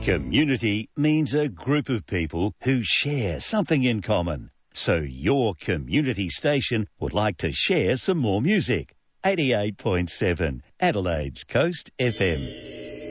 Community means a group of people who share something in common. So your community station would like to share some more music. 88.7 Adelaide's Coast FM.